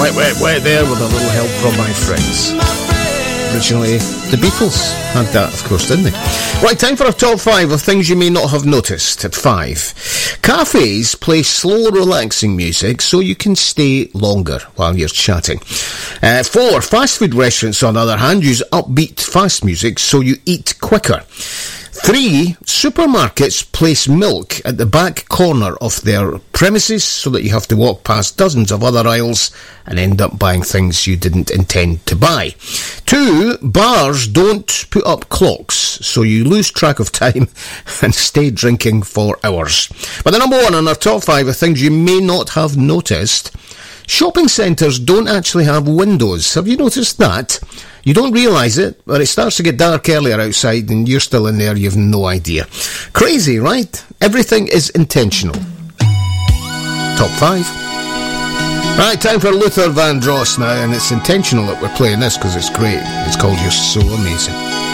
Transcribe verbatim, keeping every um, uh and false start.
Wet, wet, wet there with a little help from my friends. Originally, the Beatles had that, of course, didn't they? Right, time for our top five of things you may not have noticed at five. Cafes play slow, relaxing music so you can stay longer while you're chatting. Uh, four, fast food restaurants, on the other hand, use upbeat, fast music so you eat quicker. Three, supermarkets place milk at the back corner of their premises so that you have to walk past dozens of other aisles and end up buying things you didn't intend to buy. Two, bars don't put up clocks so you lose track of time and stay drinking for hours. But the number one on our top five of things you may not have noticed, shopping centres don't actually have windows. Have you noticed that? You don't realise it, but it starts to get dark earlier outside and you're still in there, you've no idea. Crazy, right? Everything is intentional. Top five. Right, time for Luther Vandross now, and it's intentional that we're playing this because it's great. It's called You're So Amazing.